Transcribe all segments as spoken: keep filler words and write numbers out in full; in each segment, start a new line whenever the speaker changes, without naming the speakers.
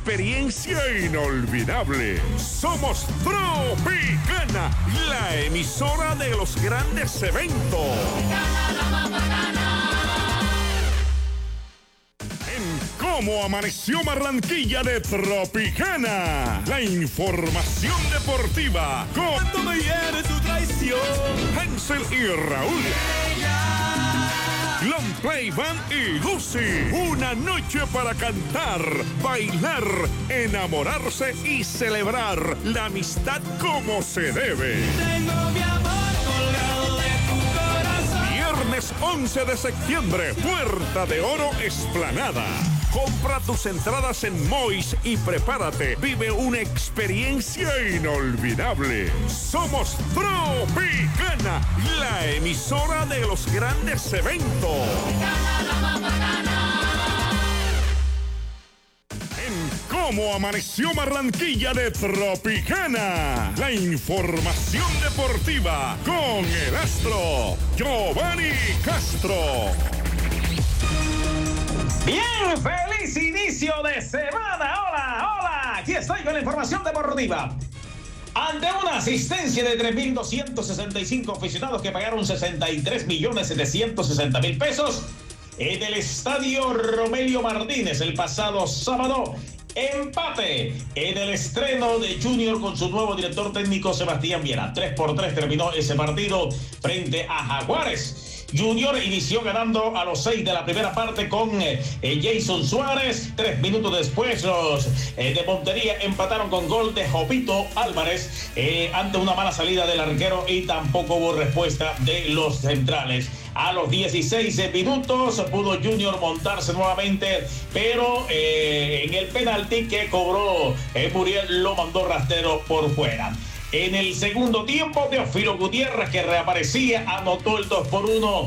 experiencia inolvidable. Somos Tropicana, la emisora de los grandes eventos. En Cómo Amaneció Barranquilla de Tropicana, la información deportiva con
Cuánto me hiere su traición,
Hansel y Raúl. Long Play Band y Lucy. Una noche para cantar, bailar, enamorarse y celebrar la amistad como se debe.
tengo mi amor colgado de tu corazón.
Viernes once de septiembre, Puerta de Oro Explanada. Compra tus entradas en Mois y prepárate. Vive una experiencia inolvidable. Somos Tropicana, la emisora de los grandes eventos. En Cómo Amaneció Barranquilla de Tropicana, la información deportiva con el astro Giovanni Castro.
Bien, feliz inicio de semana. Hola, hola. Aquí estoy con la información deportiva. Ante una asistencia de tres mil doscientos sesenta y cinco aficionados que pagaron sesenta y tres millones setecientos sesenta mil pesos en el estadio Romelio Martínez el pasado sábado. Empate en el estreno de Junior con su nuevo director técnico Sebastián Viera. tres por tres terminó ese partido frente a Jaguares. Junior inició ganando a los seis de la primera parte con eh, Jason Suárez. Tres minutos después los eh, de Montería empataron con gol de Jopito Álvarez eh, ante una mala salida del arquero y tampoco hubo respuesta de los centrales. A los dieciséis minutos pudo Junior montarse nuevamente, pero eh, en el penalti que cobró eh, Muriel lo mandó rastrero por fuera. En el segundo tiempo, Teófilo Gutiérrez, que reaparecía, anotó el dos por uno.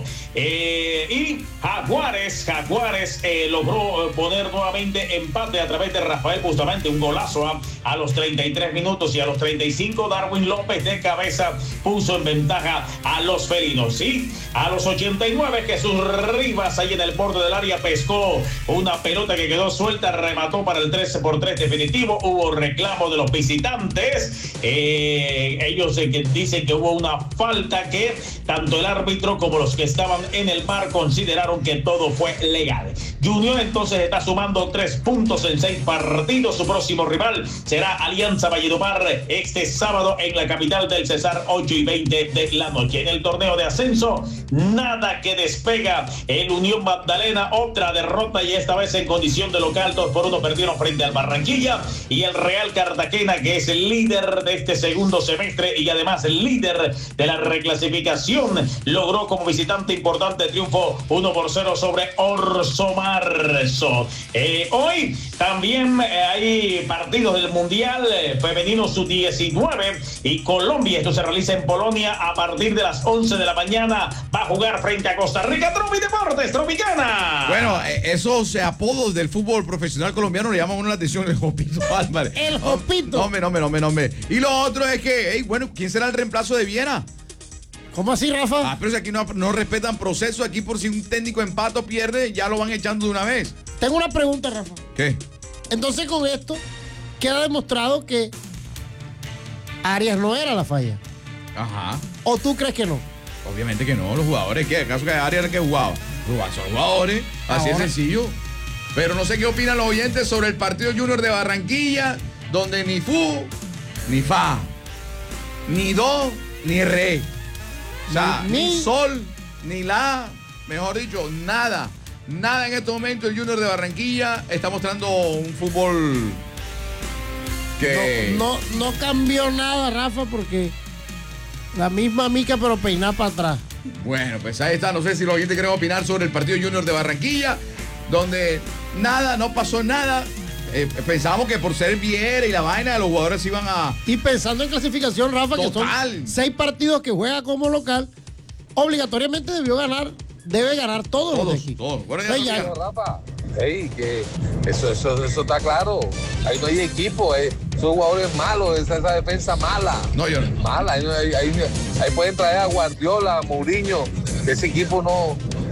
Eh, y Jaguares, Jaguares eh, logró poner nuevamente empate a través de Rafael Bustamante, un golazo a, a los treinta y tres minutos. Y a los treinta y cinco, Darwin López de cabeza puso en ventaja a los felinos. Y a los ochenta y nueve, Jesús Rivas, ahí en el borde del área, pescó una pelota que quedó suelta, remató para el trece por tres definitivo. Hubo reclamo de los visitantes. Eh, ellos eh, que dicen que hubo una falta que tanto el árbitro como los que estaban en el bar consideraron que todo fue legal. Junior entonces está sumando tres puntos en seis partidos. Su próximo rival será Alianza Valledupar este sábado en la capital del Cesar, ocho y veinte de la noche. En el torneo de ascenso, nada que despega el Unión Magdalena, otra derrota y esta vez en condición de local. Dos por uno perdieron frente al Barranquilla. Y el Real Cartagena, que es el líder de este segundo semestre y además el líder de la reclasificación, logró como visitante importante triunfo uno por cero sobre Orso Marzo. Eh, hoy también eh, hay partidos del Mundial eh, Femenino sub diecinueve y Colombia, esto se realiza en Polonia a partir de las once de la mañana, va a jugar frente a Costa Rica. Tropi Deportes, Tropicana.
Bueno, eh, esos eh, apodos del fútbol profesional colombiano le llaman a uno la atención, el Jopito Álvarez.
El Jopito.
No, no, no, no, no, no. Y lo otro es que, hey, bueno, ¿quién será el reemplazo de Viera?
¿Cómo así, Rafa?
Ah, pero si aquí no, no respetan proceso, aquí por si un técnico empata o pierde, ya lo van echando de una vez.
Tengo una pregunta, Rafa.
¿Qué?
Entonces, con esto, queda demostrado que Arias no era la falla.
Ajá.
¿O tú crees que no?
Obviamente que no, los jugadores, ¿qué? ¿Acaso que Arias era el que jugaba? Son jugadores, así
Ahora.
es sencillo. Pero no sé qué opinan los oyentes sobre el partido Junior de Barranquilla, donde ni fu, ni fa, ni do, ni re. O sea, ni, ni sol, ni la, mejor dicho, nada. Nada en este momento. El Junior de Barranquilla está mostrando un fútbol que...
No, no, no cambió nada, Rafa, porque la misma mica, pero peinada para atrás.
Bueno, pues ahí está. No sé si los oyentes quieren opinar sobre el partido Junior de Barranquilla, donde nada, no pasó nada. Eh, pensábamos que por ser Viera y la vaina, los jugadores iban a...
Y pensando en clasificación, Rafa,
Total.
que son seis partidos que juega como local, obligatoriamente debió ganar, debe ganar todos,
Todos,
los equipos.
todos. Bueno, ya
Pues
no
ya-
sigan.
Rafa, hey, que eso, eso, eso está claro. Ahí no hay equipo, eh. Son jugadores malos, esa, esa defensa mala.
No, yo no.
Mala, ahí, ahí, ahí, ahí pueden traer a Guardiola, a Mourinho. Ese equipo no,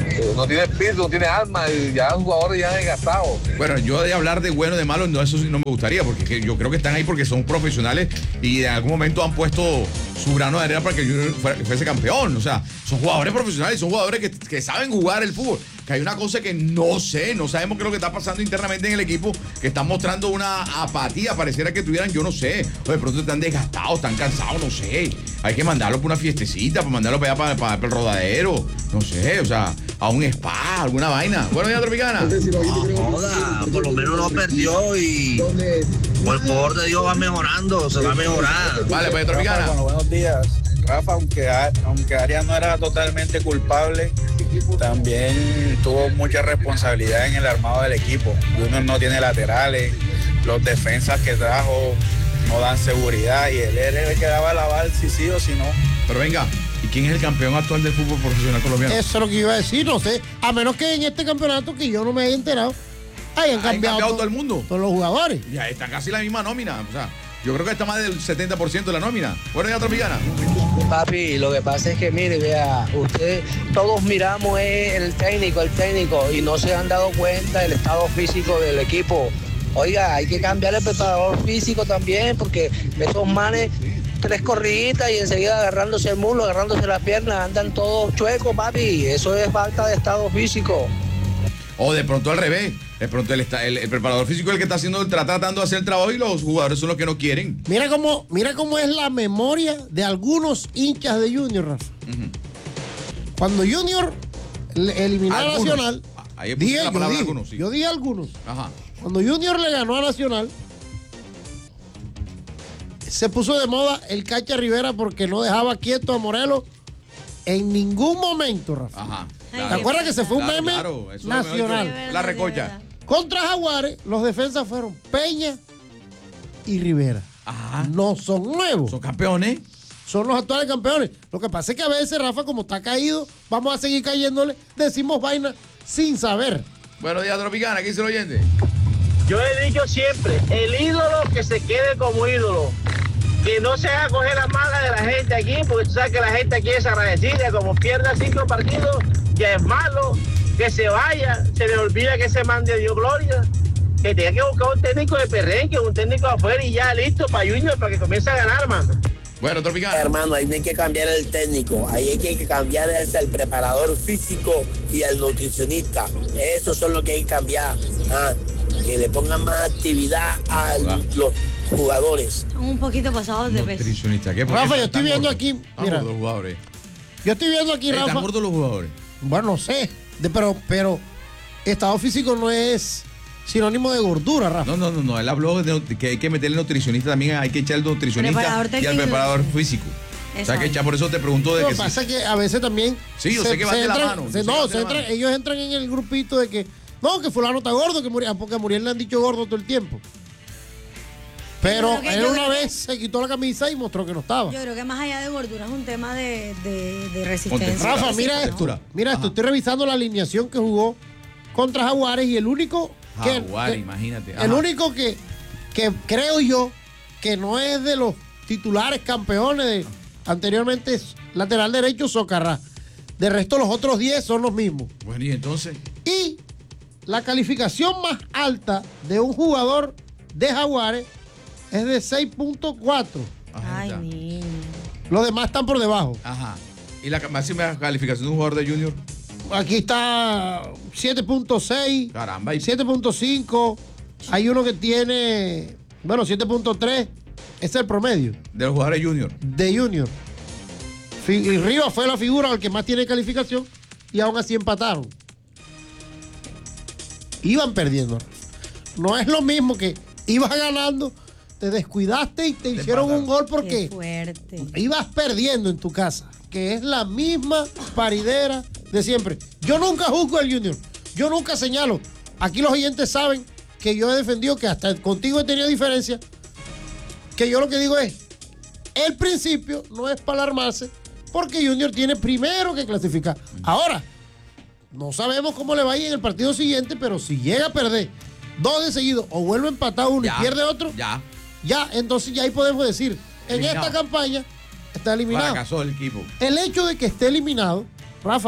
eh, no tiene espíritu, no tiene alma, y ya los jugadores ya desgastados.
Bueno, yo de hablar de bueno, de malo, no, eso sí no me gustaría, porque que yo creo que están ahí porque son profesionales y en algún momento han puesto su grano de arena para que el Junior fuera- fuese campeón. O sea, son jugadores profesionales, son jugadores que, que saben jugar el fútbol. Que hay una cosa que no sé, no sabemos qué es lo que está pasando internamente en el equipo, que están mostrando una apatía, pareciera que tuvieran, yo no sé, o de pronto están desgastados, están cansados, no sé. Hay que mandarlo para una fiestecita, para mandarlo para allá, para, para- para el rodadero, no sé, o sea, a un spa, alguna vaina. Buenos días, Tropicana.
Joda, por lo menos no perdió y por el favor de Dios va mejorando, se va a mejorar.
Vale, pues Tropicana.
Bueno, buenos días. Rafa, aunque, aunque Arias no era totalmente culpable, también tuvo mucha responsabilidad en el armado del equipo. Junior no tiene laterales, los defensas que trajo no dan seguridad y él era el que daba la bala si sí o si no.
Pero venga, ¿y quién es el campeón actual del fútbol profesional colombiano?
Eso es lo que iba a decir, no sé. A menos que en este campeonato, que yo no me haya enterado, hayan
¿Han
cambiado,
cambiado
to-
todo el mundo?
todos los jugadores.
Ya está casi la misma nómina. O sea, yo creo que está más del setenta por ciento de la nómina. Buenos días, Tropicana.
Papi, lo que pasa es que, mire, vea, ustedes todos miramos eh, el técnico, el técnico, y no se han dado cuenta del estado físico del equipo. Oiga, hay que cambiar el preparador físico también, porque esos manes, tres corriditas y enseguida agarrándose el muslo, agarrándose la pierna, andan todos chuecos, papi. Eso es falta de estado físico.
O de pronto al revés. De pronto el, esta- el- el preparador físico es el que está haciendo, está tratando de hacer el trabajo y los jugadores son los que no quieren.
Mira cómo, mira cómo es la memoria de algunos hinchas de Junior, Rafa. Cuando Junior le- eliminó a
Algunos.
Nacional,
Ahí puse
dije,
la
yo,
palabra
dije,
algunos, sí.
yo dije algunos.
Ajá.
Cuando Junior le ganó a Nacional, se puso de moda el Cacha Rivera porque no dejaba quieto a Morelos en ningún momento, Rafa.
Ajá.
¿Te acuerdas que se fue un
Claro,
meme
claro, eso es lo mejor
nacional?
que- La recocha.
Contra Jaguares, los defensas fueron Peña y Rivera.
Ajá.
No son nuevos.
Son campeones.
Son los actuales campeones. Lo que pasa es que a veces, Rafa, como está caído, vamos a seguir cayéndole, decimos vaina sin saber.
Buenos días, Tropicana. ¿Qué dice el oyente?
Yo he dicho siempre, el ídolo que se quede como ídolo. Que no se haga coger la mala de la gente aquí, porque tú sabes que la gente aquí es agradecida. Como pierda cinco partidos, ya es malo. Que se vaya, se le olvida que se mande Dios gloria. Que tenga que buscar un técnico de perrenque, un técnico afuera y ya listo para Junior, para que comience a ganar, mano.
Bueno, Tropicana.
Hermano, ahí no hay que cambiar el técnico, ahí hay que cambiar es el preparador físico y el nutricionista. Esos son los que hay que cambiar. Ah, que le pongan más actividad a
Ah.
los jugadores.
Un poquito pasados de peso.
Nutricionista. ¿Qué? ¿Por qué
Rafa, yo
están
estoy viendo
gordos?
aquí,
Están
mira.
gordos los jugadores.
Yo estoy viendo aquí,
Están
Rafa.
gordos los jugadores.
Bueno, no sé, de- pero, pero estado físico no es sinónimo de gordura, Rafa.
No, no, no, no. Él habló de que hay que meterle nutricionista también, hay que echar el nutricionista
Preparador
y al
técnico.
preparador físico. O sea, que echar, por eso te pregunto de
Lo
que
que
sí.
pasa es que a veces también.
Sí, yo sé que van de la
entran-
mano, yo
se-
sé que
no,
van de
se
la
entran-
mano.
ellos entran en el grupito de que. No, que fulano está gordo, que Muriel, porque a Muriel le han dicho gordo todo el tiempo. Pero
Yo creo que-
él
yo
una
creo que-
vez se quitó la camisa y mostró que no estaba.
Yo creo que más allá de gordura es un tema de, de, de resistencia.
Rafa, mira esto.
textura.
Mira esto, estoy revisando la alineación que jugó contra Jaguares y el único que,
Jaguares,
que-
imagínate.
el
Ajá.
único que, que creo yo que no es de los titulares campeones de, anteriormente es lateral derecho Socarrá. De resto los otros diez son los mismos.
Bueno, y entonces.
Y la calificación más alta de un jugador de Jaguares es de seis punto cuatro.
Ay, niño.
Los demás están por debajo.
Ajá. ¿Y la máxima calificación de un jugador de Junior?
Aquí está siete punto seis.
Caramba. Y
siete punto cinco. Hay uno que tiene, bueno, siete punto tres. Ese es el promedio
de los jugadores Junior.
de Junior. Fi- y Rivas fue la figura al que más tiene calificación y aún así empataron. Iban perdiendo. No es lo mismo que ibas ganando, te descuidaste y te hicieron un gol
Qué
porque
fuerte.
ibas perdiendo en tu casa, que es la misma paridera de siempre. Yo nunca juzgo al Junior, yo nunca señalo. Aquí los oyentes saben que yo he defendido, que hasta contigo he tenido diferencia, que yo lo que digo es, el principio no es para alarmarse, porque Junior tiene primero que clasificar. Ahora, no sabemos cómo le va a ir en el partido siguiente, pero si llega a perder dos de seguido o vuelve a empatar uno
Ya,
y pierde otro,
Ya.
ya, entonces ya ahí podemos decir, en
Eliminado.
esta campaña está eliminado.
Fracasó el equipo.
El hecho de que esté eliminado, Rafa,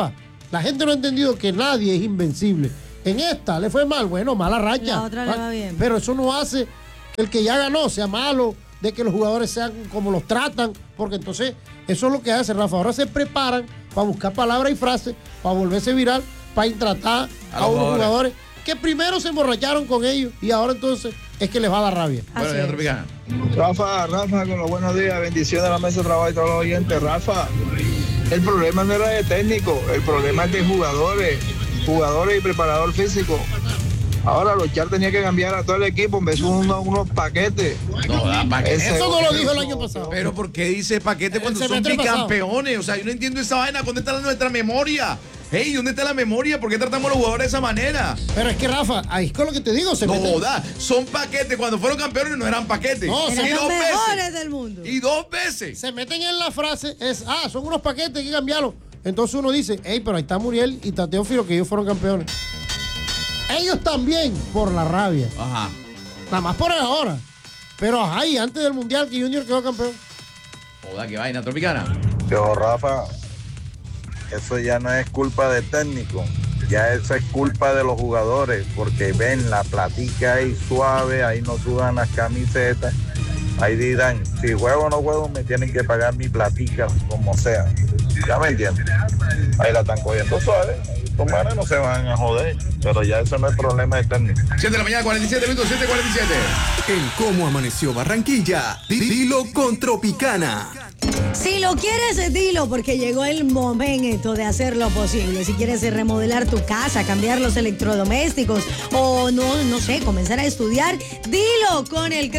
La gente no ha entendido que nadie es invencible. En esta le fue mal, bueno, mala racha.
La otra le va bien.
Pero eso no hace que el que ya ganó sea malo, de que los jugadores sean como los tratan, porque entonces eso es lo que hace Rafa. Ahora se preparan para buscar palabras y frases, para volverse viral, para tratar a, a unos jugadores. jugadores que primero se emborracharon con ellos y ahora entonces es que les va a dar rabia.
Bueno, ya Tropicana.
Rafa, Rafa, con los buenos días, bendiciones a la mesa de trabajo y todos los oyentes. Rafa, el problema no era de técnico, el problema es de jugadores, jugadores y preparador físico. Ahora los Char tenía que cambiar a todo el equipo, empezó unos, unos paquetes.
No, da paquetes.
Eso no lo dijo el año pasado.
Pero ¿por qué dice paquete cuando son bicampeones? O sea, yo no entiendo esa vaina. ¿Dónde está nuestra memoria? Hey, ¿dónde está la memoria? ¿Por qué tratamos a los jugadores de esa manera?
Pero es que, Rafa, ahí es con lo que te digo. Se
no
meten...
joda, son paquetes. Cuando fueron campeones no eran paquetes.
No,
eran
y
los
dos
mejores
veces.
del mundo.
Y dos veces.
Se meten en la frase, es, ah, son unos paquetes, hay que cambiarlos. Entonces uno dice, hey, pero ahí está Muriel y Tateo Filo, que ellos fueron campeones. Ellos también, por la rabia.
Ajá.
Nada más por ahora. Pero ajá, y antes del Mundial que Junior quedó campeón.
Joda, qué vaina, Tropicana.
Yo, Rafa, eso ya no es culpa del técnico, ya eso es culpa de los jugadores, porque ven la platica ahí suave, ahí no sudan las camisetas, ahí dirán, si juego o no juego me tienen que pagar mi platica como sea, ya me entienden, ahí la están cogiendo suave, estos manes no se van a joder, pero ya eso no es problema del técnico.
siete de la mañana, cuarenta y siete minutos, siete cuarenta y siete.
En Cómo Amaneció Barranquilla, dilo con Tropicana.
Si lo quieres, dilo, porque llegó el momento de hacer lo posible. Si quieres remodelar tu casa, cambiar los electrodomésticos o no, no sé, comenzar a estudiar, dilo con el